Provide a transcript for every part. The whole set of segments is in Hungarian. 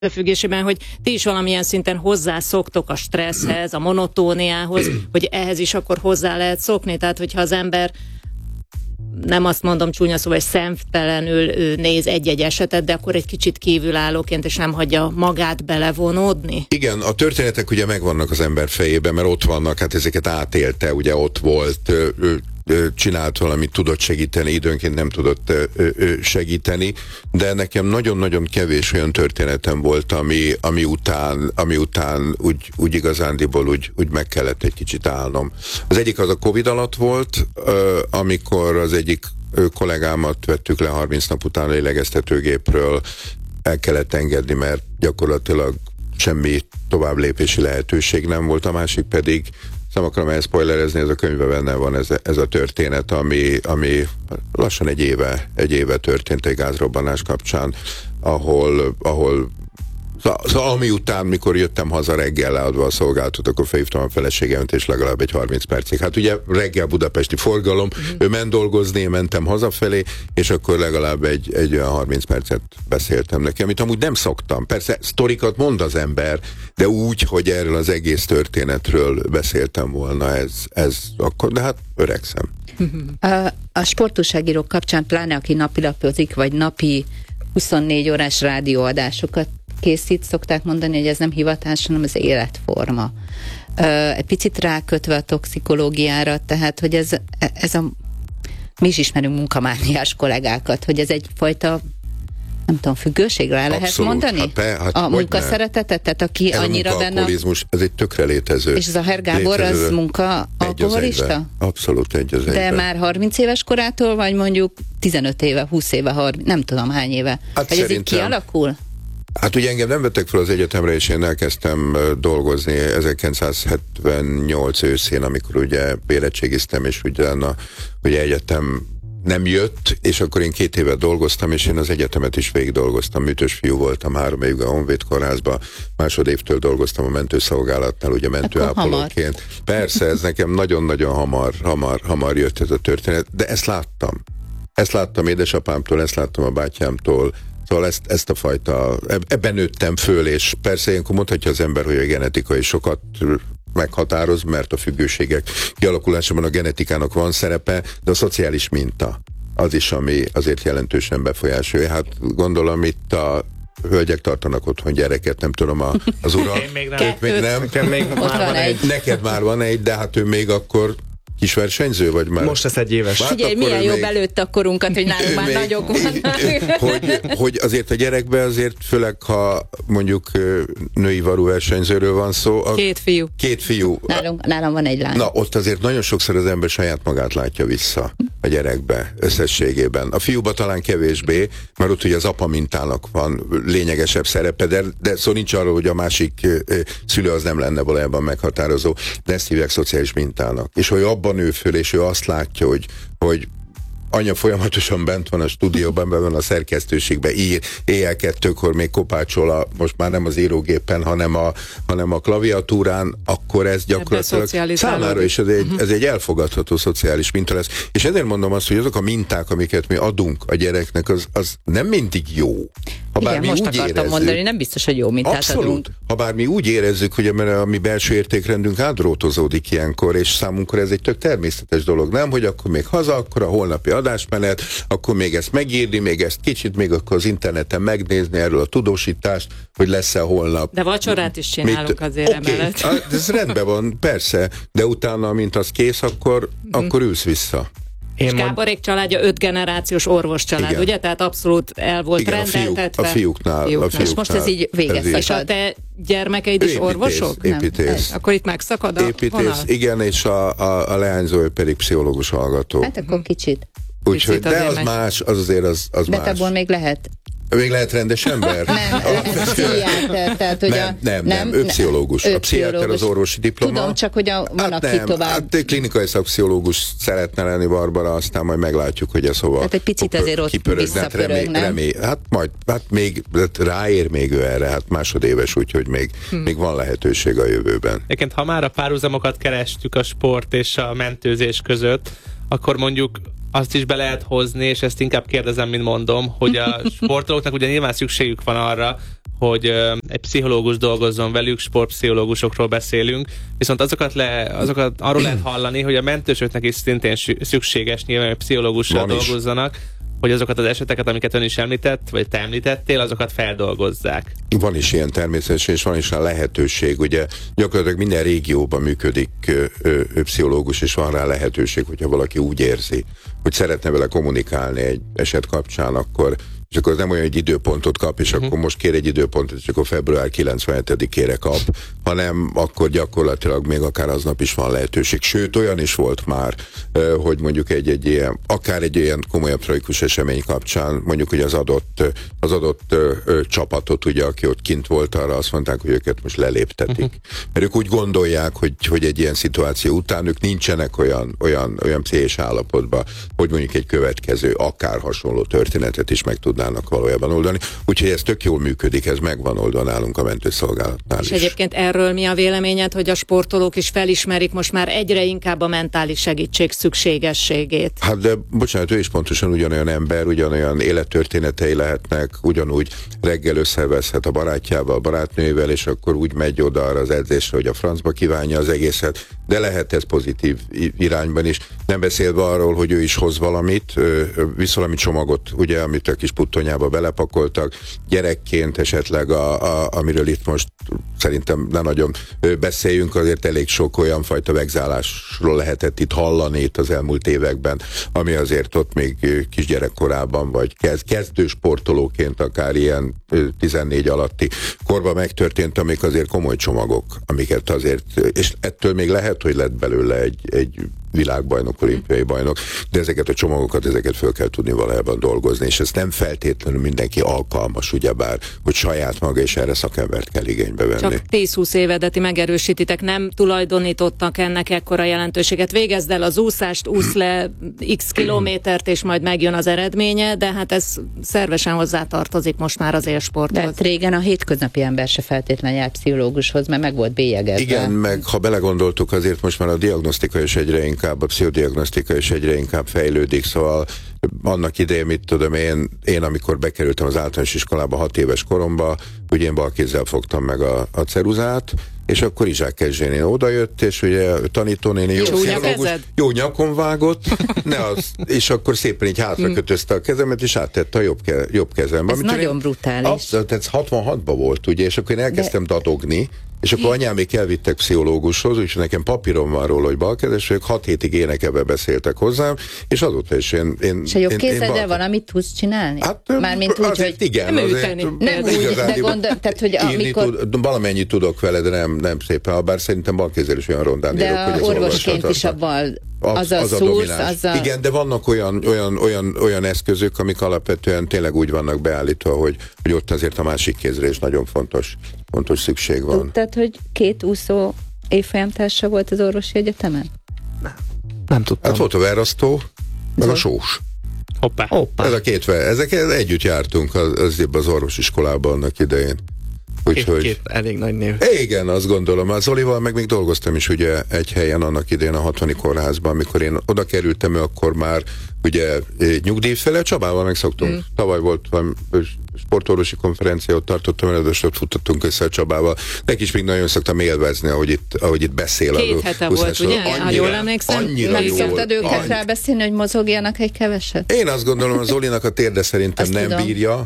összefüggésében, hogy ti is valamilyen szinten hozzászoktok a stresszhez, a monotóniához, hogy ehhez is akkor hozzá lehet szokni. Tehát, hogyha az ember, nem azt mondom csúnya szóval, hogy szemtelenül néz egy-egy esetet, de akkor egy kicsit kívülállóként, és nem hagyja magát belevonódni. Igen, a történetek ugye megvannak az ember fejében, mert ott vannak, hát ezeket átélte, ugye ott volt, csinált valamit, tudott segíteni, időnként nem tudott segíteni, de nekem nagyon-nagyon kevés olyan történetem volt, ami után úgy igazándiból úgy meg kellett egy kicsit állnom. Az egyik az a Covid alatt volt, amikor az egyik kollégámat vettük le 30 nap után a lélegeztetőgépről, el kellett engedni, mert gyakorlatilag semmi tovább lépési lehetőség nem volt, a másik pedig, nem akarom elszpoilerezni, ez a könyvben benne van ez a történet, ami lassan egy éve történt egy gázrobbanás kapcsán, ahol ami után, mikor jöttem haza reggel leadva a szolgáltat, akkor felhívtam a feleségemet, és legalább egy 30 percig. Hát ugye reggel budapesti forgalom, ő ment dolgozni, én mentem hazafelé, és akkor legalább egy olyan 30 percet beszéltem neki, amit amúgy nem szoktam. Persze sztorikat mond az ember, de úgy, hogy erről az egész történetről beszéltem volna, ez akkor, de hát öregszem. A sportújságírók kapcsán, pláne aki napilapozik, vagy napi 24 órás rádióadásokat készít, szokták mondani, hogy ez nem hivatás, hanem az életforma. Egy picit rákötve a toxikológiára, tehát, hogy ez a mi is ismerünk munkamániás kollégákat, hogy ez egyfajta, nem tudom, függőségre lehet abszolút, mondani? A munkaszeretetet, tehát aki ez annyira benne... Ez egy tökre létező. És Zahár Gábor az munka-alkoholista? Abszolút egy az egyben. De már 30 éves korától, vagy mondjuk 15 éve, 20 éve, 30, nem tudom hány éve. Hát vagy ez így kialakul? Hát ugye engem nem vettek fel az egyetemre, és én elkezdtem dolgozni 1978 őszén, amikor ugye érettségiztem, és ugye egyetem nem jött, és akkor én 2 évet dolgoztam, és én az egyetemet is végig dolgoztam. Műtős fiú voltam 3 évig a Honvéd kórházban, másodévtől dolgoztam a mentőszolgálatnál, ugye mentőápolóként. Persze, ez nekem nagyon-nagyon hamar jött ez a történet, de ezt láttam. Ezt láttam édesapámtól, ezt láttam a bátyámtól, szóval ezt a fajta, ebben nőttem föl, és persze ilyenkor mondhatja az ember, hogy a genetika is sokat meghatároz, mert a függőségek kialakulásában a genetikának van szerepe, de a szociális minta az is, ami azért jelentősen befolyásolja. Hát gondolom itt a hölgyek tartanak otthon gyereket, nem tudom, az urak. Én még nem. Nekem még már van egy. Neked már van egy, de hát ő még akkor kis versenyző, vagy már? Most lesz 1 éves. Figyelj, milyen jobb előtte a korunkat, hogy nálunk már nagyok vannak. Hogy azért a gyerekben azért, főleg ha mondjuk női varú versenyzőről van szó. 2 fiú. 2 fiú. Nálam van egy lány. Na, ott azért nagyon sokszor az ember saját magát látja vissza a gyerekbe, összességében. A fiúba talán kevésbé, mert ott ugye az apa mintának van lényegesebb szerepe, de szó nincs arról, hogy a másik szülő az nem lenne valójában meghatározó, de ezt hívják szociális mintának. És hogy abban nő föl, és ő azt látja, hogy anya folyamatosan bent van a stúdióban, bent van a szerkesztőségben, ír, éjjel 2-kor még kopácsol, most már nem az írógépen, hanem a klaviatúrán, akkor ez gyakorlatilag számára is ez egy elfogadható szociális minta lesz. És ezért mondom azt, hogy azok a minták, amiket mi adunk a gyereknek, az nem mindig jó. Igen, most akartam mondani, nem biztos, hogy jó mintát adunk. Ha bár mi úgy érezzük, hogy a mi belső értékrendünk átdrótozódik ilyenkor, és számunkra ez egy tök természetes dolog, nem? Hogy akkor még haza, akkor a holnapi adásmenet, akkor még ezt megírni, még ezt kicsit, még akkor az interneten megnézni erről a tudósítást, hogy lesz-e holnap. De vacsorát is csinálunk azért emellett. Ez rendben van, persze, de utána, mint az kész, akkor ülsz vissza. És Gáborék családja 5 generációs orvos család, igen. Ugye? Tehát abszolút el volt rendeltetve. A fiúknál. És most ez így véget. És a te gyermekeid is orvosok? Építész. Akkor itt megszakad a vonal? Igen, és a leányzó pedig pszichológus hallgató. Hát akkor kicsit. Úgyhogy, de az más, az azért az más. De abból még lehet. Még lehet rendes ember? Nem, ő pszichológus. A pszichiáter az orvosi diploma. Tudom, csak hogy van, aki tovább. Hát klinikai szakpszichológus szeretne lenni Barbara, aztán majd meglátjuk, hogy ez hova. Hát egy picit azért ott visszapörög, nem? Hát még ráér még ő erre, hát másodéves, úgyhogy még van lehetőség a jövőben. Egyébként, ha már a párhuzamokat kerestük a sport és a mentőzés között, akkor mondjuk azt is be lehet hozni, és ezt inkább kérdezem, mint mondom, hogy a sportolóknak ugye nyilván szükségük van arra, hogy egy pszichológus dolgozzon velük, sportpszichológusokról beszélünk, viszont azokat arról lehet hallani, hogy a mentősöknek is szintén szükséges nyilván, hogy pszichológussal dolgozzanak, hogy azokat az eseteket, amiket ön is említett, vagy te említettél, azokat feldolgozzák. Van is ilyen természetesen, és van is a lehetőség. Ugye gyakorlatilag minden régióban működik pszichológus, és van rá lehetőség, hogyha valaki úgy érzi, hogy szeretne vele kommunikálni egy eset kapcsán, és akkor az nem olyan, hogy időpontot kap, és akkor most kér egy időpontot, és akkor február 97-ére kap, hanem akkor gyakorlatilag még akár aznap is van lehetőség. Sőt, olyan is volt már, hogy mondjuk akár egy ilyen komolyabb tragikus esemény kapcsán, mondjuk, hogy az adott csapatot, ugye, aki ott kint volt, arra azt mondták, hogy őket most leléptetik. Mert ők úgy gondolják, hogy egy ilyen szituáció után ők nincsenek olyan pszichés állapotban, hogy mondjuk egy következő, akár hasonló történetet is meg tudnának valójában oldani. Úgyhogy ez tök jól működik, ez megvan oldva nálunk a mentőszolgálatnál is. És egyébként erről mi a véleményed, hogy a sportolók is felismerik most már egyre inkább a mentális segítség szükségességét? Hát de bocsánat, ő is pontosan ugyanolyan ember, ugyanolyan élettörténetei lehetnek, ugyanúgy reggel összeveszhet a barátjával, a barátnőjével, és akkor úgy megy oda arra az edzésre, hogy a francba kívánja az egészet, de lehet ez pozitív irányban is. Nem beszélve arról, hogy ő is hoz valamit, visz valami csomagot, ugye, amit a kis puttonyába belepakoltak, gyerekként esetleg, amiről itt most szerintem ne nagyon beszéljünk, azért elég sok olyan fajta vegzálásról lehetett itt hallani itt az elmúlt években, ami azért ott még kisgyerekkorában, vagy kezdő sportolóként akár ilyen 14 alatti korban megtörtént, amik azért komoly csomagok, amiket azért, és ettől még lehet, hogy lett belőle egy világbajnok, olimpiai bajnok, de ezeket a csomagokat, ezeket föl kell tudni valójában dolgozni, és ez nem feltétlenül mindenki alkalmas, ugyebár, hogy saját maga, és erre szakembert kell igénybe venni. Csak 10-20 évedeti megerősítitek, nem tulajdonítottak ennek ekkora jelentőséget. Végezd el az úszást, úsz le x kilométert, és majd megjön az eredménye, de hát ez szervesen hozzátartozik most már az élsporthoz. De hát régen a hétköznapi ember se feltétlenül jár pszichológushoz, mert meg volt bélyegezve. Igen, meg ha belegondoltuk, azért most már a diagnosztika is egyre inkább, a pszichodiagnosztika is egyre inkább fejlődik, szóval annak idején, mit tudom én amikor bekerültem az általános iskolába 6 éves koromba, ugye én balkézzel fogtam meg a ceruzát, és akkor Izsák Erzsén odajött, és ugye tanítónéni jó nyakon vágott, és akkor szépen így hátrakötözte a kezemet, és áttette a jobb kezembe. Ez nagyon brutális. Tehát 66-ban volt, ugye, és akkor én elkezdtem dadogni, és akkor anyámék elvittek pszichológushoz, úgyhogy nekem papírom van róla, hogy balkezes vagyok, 6 hétig énekelve beszéltek hozzám, és azóta is én és a jobb kézeddel valamit tudsz csinálni? Hát, mármint úgy, hogy igen, nem úgy, de gondolom, tehát, hogy amikor... valamennyit tudok vele, de nem szépen, bár szerintem balkézzel is olyan rondán írok, hogy az orvosként is a bal, az a szúrsz, Igen, de vannak olyan eszközök, amik alapvetően tényleg úgy vannak beállítva, hogy ott azért a másik kézre is nagyon fontos szükség van. Tudtad, hogy 2 úszó évfolyamtársa volt az orvosi egyetemen? Nem tudtam. Hát volt a Verasztó, meg a Sós. Hoppá. Ez a ezek együtt jártunk az orvosiskolában annak idején. Két elég nagy név. Igen, azt gondolom. Az Zolival meg még dolgoztam is ugye egy helyen annak idején a 60. kórházban, amikor én oda kerültem, akkor már ugye nyugdíjfele, Csabával megszoktunk. Tavaly volt sportorvosi konferencia, ott tartottam előadást, ott futottunk össze a Csabával. Neki is még nagyon szoktam élvezni, ahogy itt beszél. 2 hete volt, ugye? Ha jól emlékszem. Meg szoktad őket rábeszélni, hogy mozogjanak egy keveset? Én azt gondolom, a Zolinak a térde szerintem azt nem tudom. Bírja,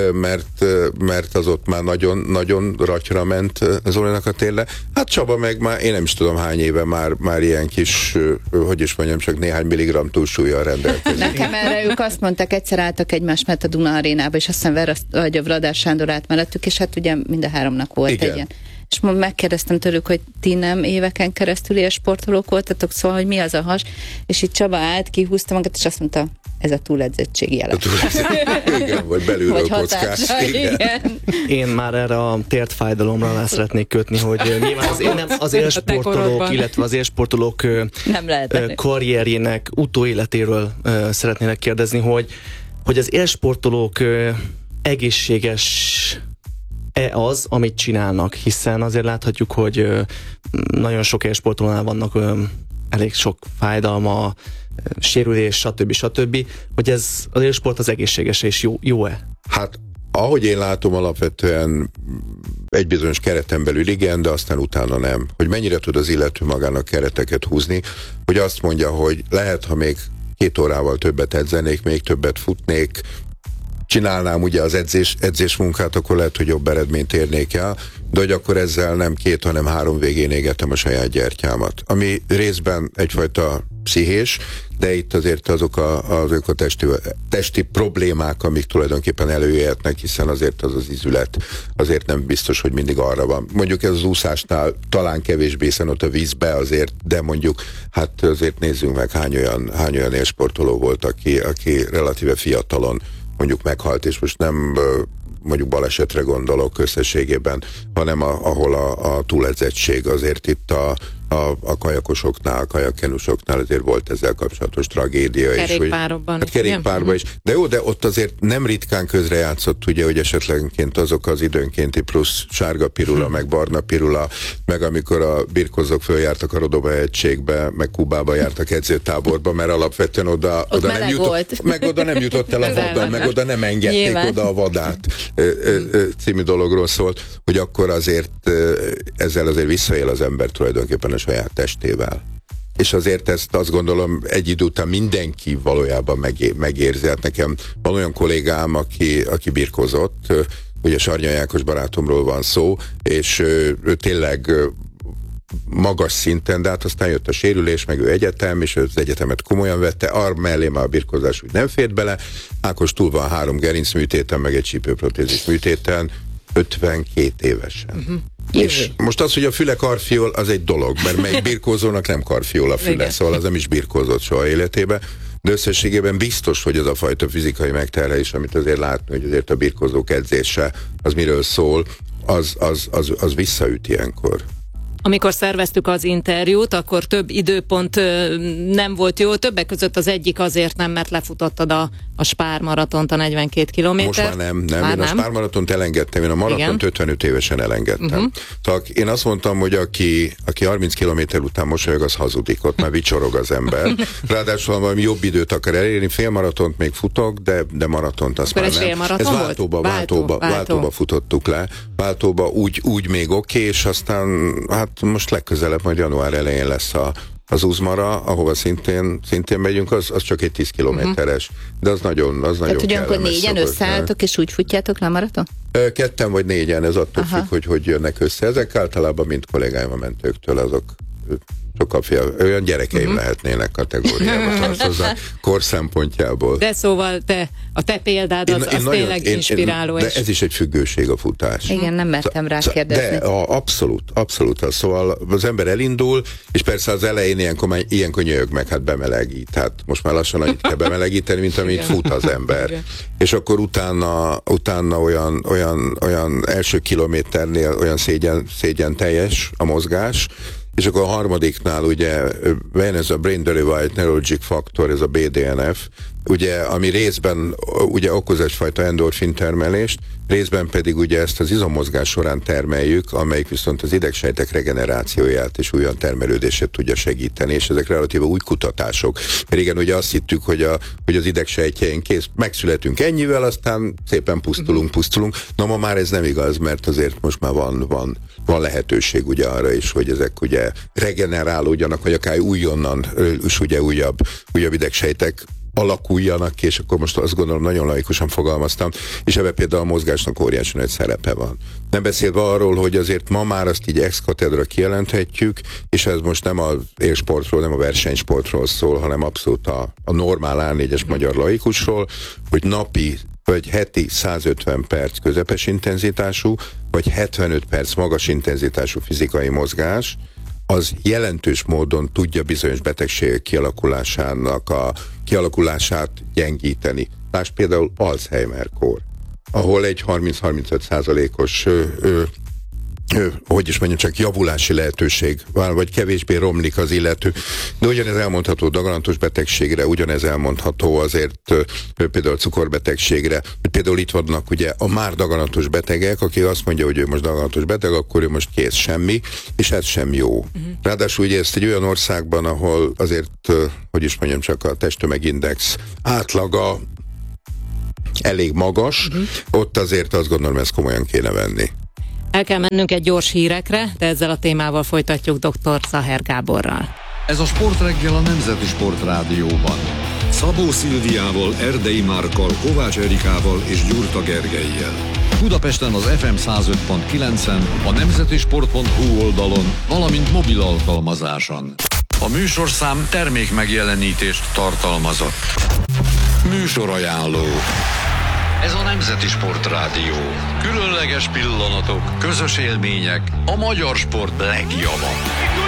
mert az ott már nagyon ratyra ment Zolinak a térde. Hát Csaba meg már, én nem is tudom hány éve már ilyen kis, hogy is mondjam, csak néhány milligramm túlsúllyal rendelkezik. Nekem erre ők azt mondták, egyszer álltak egymás mellett a Duna arénába, és azt hiszem a Vradár Sándor állt mellettük, és hát ugye mind a 3-nak volt egy ilyen. És megkérdeztem tőlük, hogy ti nem éveken keresztül ilyen sportolók voltatok, szóval, hogy mi az a has, és itt Csaba állt, kihúzta magát, és azt mondta, ez a túledzettség jele. Igen, vagy belülről kockás. Igen. Én már erre a tért fájdalomra rá szeretnék kötni, hogy nyilván az élsportolók, illetve az élsportolók karrierjének utóéletéről szeretnének kérdezni, hogy az élsportolók egészséges az, amit csinálnak, hiszen azért láthatjuk, hogy nagyon sok élsportolónál vannak elég sok fájdalma, sérülés, stb. Hogy ez az élsport az egészséges és jó-e? Hát ahogy én látom, alapvetően egy bizonyos kereten belül igen, de aztán utána nem. Hogy mennyire tud az illető magának kereteket húzni, hogy azt mondja, hogy lehet, ha még 2 órával többet edzenék, még többet futnék, csinálnám ugye az edzés munkát, akkor lehet, hogy jobb eredményt érnék el, de hogy akkor ezzel nem 2, hanem 3 végén égetem a saját gyertyámat. Ami részben egyfajta pszichés, de itt azért azok a testi problémák, amik tulajdonképpen előjöhetnek, hiszen azért az izület azért nem biztos, hogy mindig arra van. Mondjuk ez az úszásnál talán kevésbé, hiszen ott a vízbe azért, de mondjuk hát azért nézzünk meg, hány olyan élsportoló volt, aki relatíve fiatalon mondjuk meghalt, és most nem mondjuk balesetre gondolok összességében, hanem ahol a túledzettség azért itt a kajakosoknál, kajakkenusoknál azért volt ezzel kapcsolatos tragédia. Kerékpárokban. Hát kerékpárban is. De jó, de ott azért nem ritkán közrejátszott, ugye, hogy esetlenként azok az időnkénti plusz sárga pirula, meg barna pirula, meg amikor a birkozók följártak a Rodoba-hegységbe, meg Kubába jártak edzőtáborba, mert alapvetően oda nem jutott, meg oda nem jutott el a vada, meg oda nem engedték nyilván oda a vadát című dologról szólt, hogy akkor azért ezzel azért visszaél az ember tulajdonképpen a saját testével. És azért ezt azt gondolom egy idő után mindenki valójában megérzi. Hát nekem van olyan kollégám, aki birkozott, ugye Sarnyai Ákos barátomról van szó, és ő tényleg magas szinten, de hát aztán jött a sérülés, meg ő egyetem, és az egyetemet komolyan vette, arra mellé már a birkozás úgy nem fért bele. Ákos túl van 3 gerincműtéten, meg egy csípőprotézis műtéten, 52 évesen. És most az, hogy a füle karfiol, az egy dolog, mert melyik birkózónak nem karfiol a füle, szóval az nem is birkózott soha életében, de összességében biztos, hogy az a fajta fizikai megterhelés, amit azért látni, hogy azért a birkózók edzése, az miről szól, az visszaüt ilyenkor. Amikor szerveztük az interjút, akkor több időpont nem volt jó. Többek között az egyik azért nem, mert lefutottad a Spár maratont, a 42 kilométer. Most már nem. Én a Spár maratont elengedtem, én a maratont 55 évesen elengedtem. Tehát én azt mondtam, hogy aki 30 kilométer után mosolyog, az hazudik, ott már vicsorog az ember. Ráadásul valami jobb időt akar elérni, félmaratont még futok, de maratont azt már nem. Ez Váltóba futottuk le. Váltóba úgy még oké, és aztán hát most legközelebb majd január elején lesz az Uzmara, ahova szintén megyünk, az csak egy 10 kilométeres, de az nagyon tehát ugyanakkor 4-en összeálltok, és úgy futjátok le a maraton? 2 vagy 4-en, ez attól függ, hogy jönnek össze. Ezek általában mind kollégáim a mentőktől, azok sokkal olyan gyerekeim lehetnének kategóriába tartozni kor szempontjából. De szóval a te példád az tényleg inspiráló. De ez is egy függőség a futás. Igen, nem mertem rá kérdezni. De abszolút. Szóval az ember elindul, és persze az elején ilyenkor nyög meg, hát bemelegít. Hát most már lassan annyit kell bemelegíteni, mint amit fut az ember. Igen. És akkor utána olyan első kilométernél olyan szégyen teljes a mozgás, és akkor a harmadiknál ugye van ez a Brain Derived Neurologic Factor, ez a BDNF, ugye, ami részben ugye okoz egyfajta endorfin termelést, részben pedig ugye ezt az izommozgás során termeljük, amelyik viszont az idegsejtek regenerációját és újra termelődését tudja segíteni, és ezek relatíve új kutatások. Régen ugye azt hittük, hogy az idegsejtjeink megszületünk ennyivel, aztán szépen pusztulunk. Na ma már ez nem igaz, mert azért most már van lehetőség ugye arra is, hogy ezek ugye regenerálódjanak, vagy akár újonnan és ugye újabb idegsejtek alakuljanak ki, és akkor most azt gondolom, nagyon laikusan fogalmaztam, és ebben például a mozgásnak óriási nagy szerepe van. Nem beszélve arról, hogy azért ma már azt így ex cathedra kijelenthetjük, és ez most nem az élsportról, nem a versenysportról szól, hanem abszolút a normál A4-es magyar laikusról, hogy napi vagy heti 150 perc közepes intenzitású, vagy 75 perc magas intenzitású fizikai mozgás, az jelentős módon tudja bizonyos betegségek kialakulását gyengíteni. Lásd például Alzheimer-kór, ahol egy 30-35%-os csak javulási lehetőség van, vagy kevésbé romlik az illető. De ugyanez elmondható daganatos betegségre, ugyanez elmondható azért például cukorbetegségre, hogy például itt vannak ugye a már daganatos betegek, aki azt mondja, hogy ő most daganatos beteg, akkor ő most kész, semmi, és ez sem jó. Ráadásul ugye ezt egy olyan országban, ahol azért, csak a testtömegindex átlaga elég magas, ott azért azt gondolom, ezt komolyan kéne venni. El kell mennünk egy gyors hírekre, de ezzel a témával folytatjuk dr. Zaher Gáborral. Ez a Sportreggel a Nemzeti Sportrádióban. Szabó Szilviával, Erdei Márkkal, Kovács Erikával és Gyurta Gergellyel. Budapesten az FM 105.9-en, a nemzetisport.hu oldalon, valamint mobil alkalmazáson. A műsorszám termék megjelenítést tartalmazott. Műsorajánló. Ez a Nemzeti Sportrádió. Különleges pillanatok, közös élmények, a magyar sport legjava.